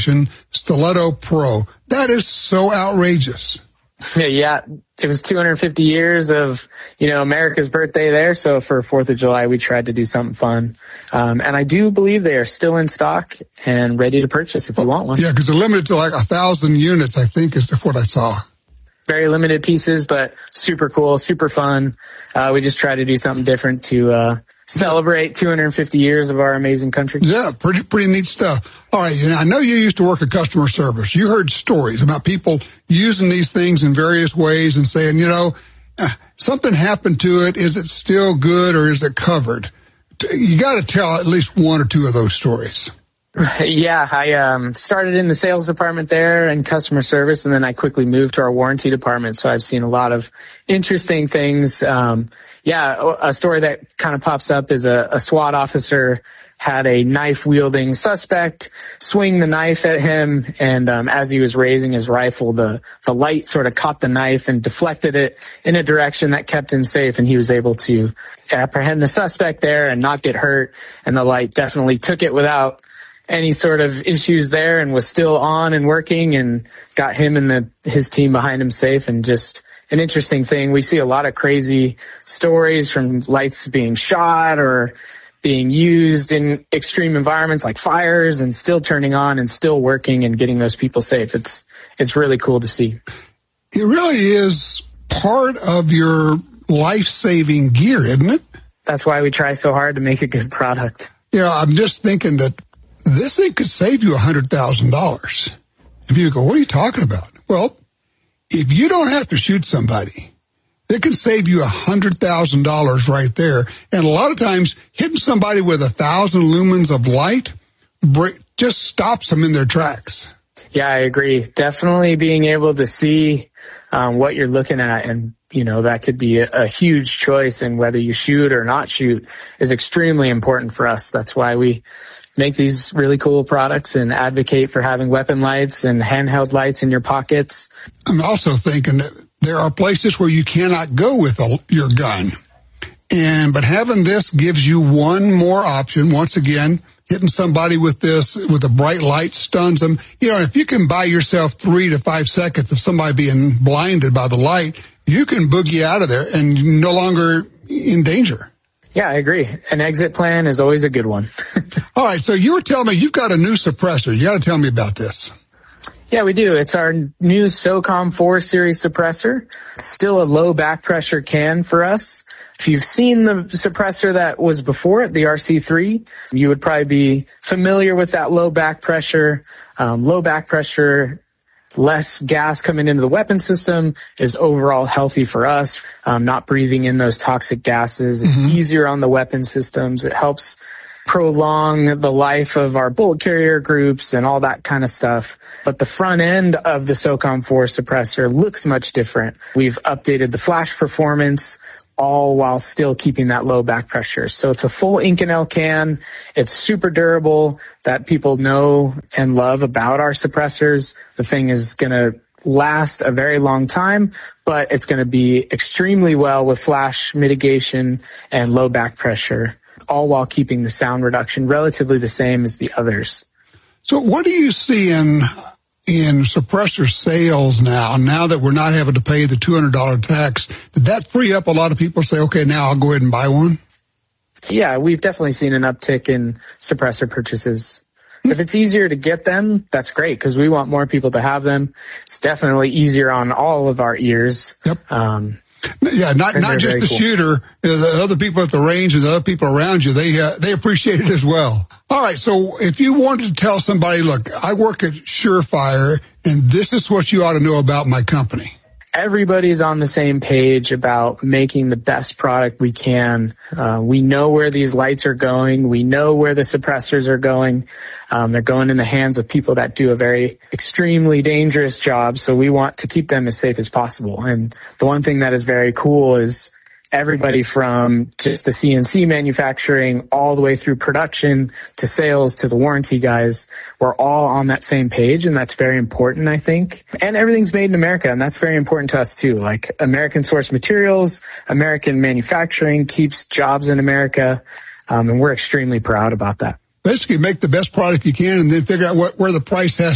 edition Stiletto Pro. That is so outrageous. Yeah, it was 250 years of, America's birthday there. So for 4th of July, we tried to do something fun. And I do believe they are still in stock and ready to purchase if you want one. Yeah, because they're limited to like 1,000 units, I think, is what I saw. Very limited pieces, but super cool, super fun. We just try to do something different to celebrate 250 years of our amazing country. Yeah, pretty neat stuff. All right, I know you used to work in customer service. You heard stories about people using these things in various ways and saying, something happened to it. Is it still good or is it covered? You got to tell at least one or two of those stories. Yeah, I started in the sales department there and customer service, and then I quickly moved to our warranty department. So I've seen a lot of interesting things. A story that kind of pops up is a SWAT officer had a knife-wielding suspect swing the knife at him, and as he was raising his rifle, the light sort of caught the knife and deflected it in a direction that kept him safe, and he was able to apprehend the suspect there and not get hurt, and the light definitely took it without any sort of issues there and was still on and working and got him and his team behind him safe. And just an interesting thing. We see a lot of crazy stories from lights being shot or being used in extreme environments like fires and still turning on and still working and getting those people safe. It's really cool to see. It really is part of your life-saving gear, isn't it? That's why we try so hard to make a good product. I'm just thinking that this thing could save you $100,000. And people go, what are you talking about? Well, if you don't have to shoot somebody, it can save you $100,000 right there. And a lot of times hitting somebody with 1,000 lumens of light just stops them in their tracks. Yeah, I agree. Definitely being able to see what you're looking at, and that could be a huge choice in whether you shoot or not shoot is extremely important for us. That's why we make these really cool products and advocate for having weapon lights and handheld lights in your pockets. I'm also thinking that there are places where you cannot go with your gun. But having this gives you one more option. Once again, hitting somebody with this, with a bright light stuns them. If you can buy yourself 3 to 5 seconds of somebody being blinded by the light, you can boogie out of there and you're no longer in danger. Yeah, I agree. An exit plan is always a good one. All right, so you were telling me you've got a new suppressor. You got to tell me about this. Yeah, we do. It's our new SOCOM 4 series suppressor. Still a low back pressure can for us. If you've seen the suppressor that was before it, the RC3, you would probably be familiar with that low back pressure. Low back pressure, less gas coming into the weapon system is overall healthy for us. Not breathing in those toxic gases. It's easier on the weapon systems. It helps prolong the life of our bullet carrier groups and all that kind of stuff. But the front end of the SOCOM 4 suppressor looks much different. We've updated the flash performance, all while still keeping that low back pressure. So it's a full Inconel can. It's super durable. That people know and love about our suppressors. The thing is going to last a very long time, but it's going to be extremely well with flash mitigation and low back pressure, all while keeping the sound reduction relatively the same as the others. So what do you see in suppressor sales now that we're not having to pay the $200 tax? Did that free up a lot of people to say, okay, now I'll go ahead and buy one? Yeah, we've definitely seen an uptick in suppressor purchases. If it's easier to get them, that's great because we want more people to have them. It's definitely easier on all of our ears. Yep. Yeah, not just the cool shooter, the other people at the range and the other people around you, they appreciate it as well. All right, so if you wanted to tell somebody, look, I work at Surefire, and this is what you ought to know about my company. Everybody's on the same page about making the best product we can. We know where these lights are going. We know where the suppressors are going. They're going in the hands of people that do a very extremely dangerous job. So we want to keep them as safe as possible. And the one thing that is very cool is everybody from just the CNC manufacturing all the way through production to sales to the warranty guys, we're all on that same page, and that's very important, I think. And everything's made in America, and that's very important to us too. Like American source materials, American manufacturing keeps jobs in America, and we're extremely proud about that. Basically, make the best product you can and then figure out where the price has